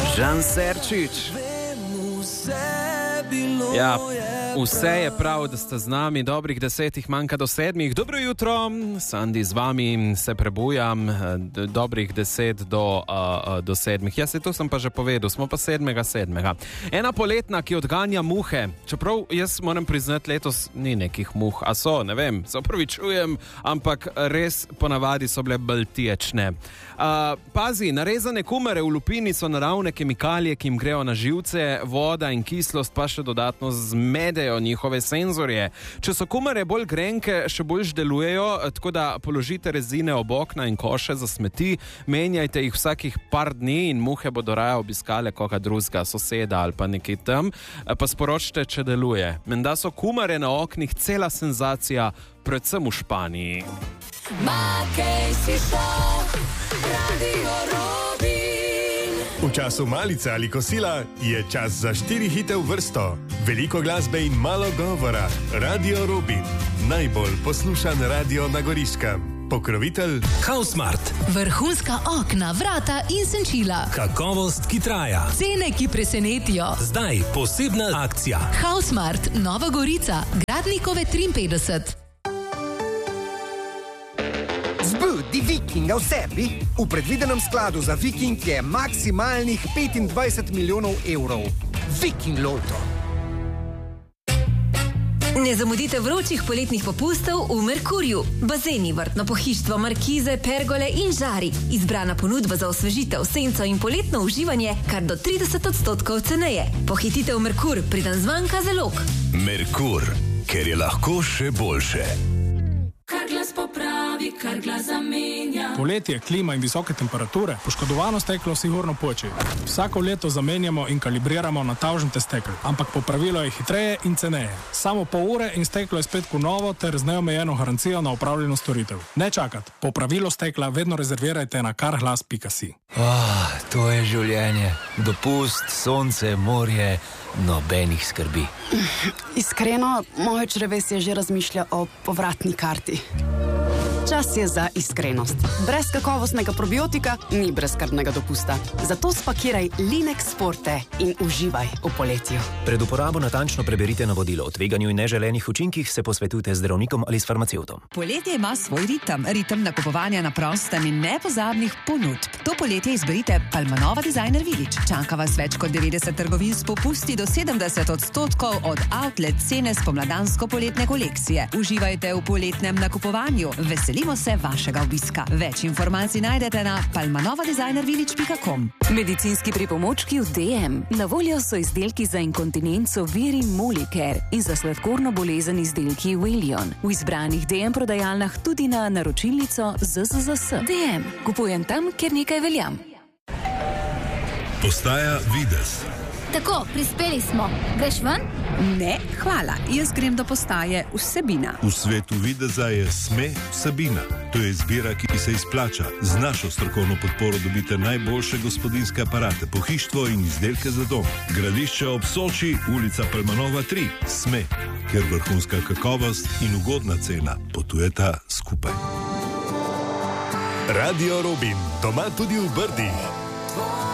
Žan Serčič. Ja, vse je prav, da ste z nami, dobrih 10 manjka do 7. Dobro jutro, Sandi z vami, se prebujam, dobrih 10 do 7. Ja, se to sem pa že povedal, smo pa 7.7. Ena poletna, ki odganja muhe, čeprav jaz moram priznati, letos ni nekih muh, a so, ne vem, se opravičujem, ampak res ponavadi so bile bolj tječne. Pazi, narezane kumare v lupini so naravne kemikalije, ki jim grejo na živce, voda in kislost pa še dodatno zmedejo njihove senzorje. Če so kumare bolj grenke, še bolj delujejo, tako da položite rezine ob okna in koše za smeti, menjajte jih vsakih par dni in muhe bodo raje obiskale koga drugega, soseda ali pa nekaj tam, pa sporočite, če deluje. Menda so kumare na oknih cela senzacija, predvsem v Španiji. Makej si šel, Radio Robin. V času malice ali kosila je čas za 4 hite v vrsto. Veliko glasbe in malo govora. Radio Robin. Najbolj poslušan radio na Goriškem. Pokrovitelj Hausmart. Vrhunska okna, vrata in senčila. Kakovost, ki traja. Cene, ki presenetijo. Zdaj posebna akcija. Hausmart, Nova Gorica, Gradnikove 53. Zbudi Vikinga v sebi. V predvidenem skladu za Viking je maksimalnih 25 milijonov evrov. Viking Loto. Ne zamudite vročih poletnih popustov v Merkurju. Bazeni, vrtno pohištvo, markize, pergole in žari. Izbrana ponudba za osvežitev, senco in poletno uživanje kar do 30% ceneje. Pohitite v Merkur, preden zmanjka zalog. Merkur, ker je lahko še boljše. Kar glas popravi, kar glas zamenja. Poletje, klima in visoke temperature, poškodovano steklo sigurno poči. Vsako leto zamenjamo in kalibriramo natavžnite stekel, ampak popravilo je hitreje in ceneje. Samo pol ure in steklo je spet novo ter z neomejeno garancijo na opravljeno storitev. Ne čakati, popravilo stekla vedno rezervirajte na karglas.si. To je življenje. Dopust, sonce, morje, nobenih skrbi. Iskreno, moje črevesje že razmišlja o povratni karti. Čas je za iskrenost. Brez kakovostnega probiotika ni brezskrbnega dopusta. Zato spakiraj Linex Forte in uživaj v poletju. Pred uporabo natančno preberite navodilo. O tveganju in neželenih učinkih se posvetujte z zdravnikom ali s farmacevtom. Poletje ima svoj ritem nakupovanja na prostem in nepozabnih ponudb. To poletje izberite Palmanova Designer Village. Čaka vas več kot 90 trgovin s popusti do 70% od outlet cene spomladansko-poletne kolekcije. Uživajte v poletnem nakupovanju. Veselimo se vašega obiska. Več informacij najdete na palmanovadesignervillage.com. Medicinski pripomočki v DM. Na voljo so izdelki za inkontinenco Viri Molicare in za sladkorno bolezen izdelki Welion. V izbranih DM prodajalnah tudi na naročilnico ZZZS. DM. Kupujem tam, kjer nekaj veljam. Postaja Videz. Tako, prispeli smo. Greš ven? Ne, hvala. Jaz grem do postaje Vsebina. V svetu videza je SME Vsebina. To je izbira, ki se izplača. Z našo strokovno podporo dobite najboljše gospodinjske aparate, pohištvo in izdelke za dom. Gradišče ob Soči, ulica Palmanova 3. SME, kjer vrhunska kakovost in ugodna cena potujeta skupaj. Radio Robin, doma tudi v Brdih.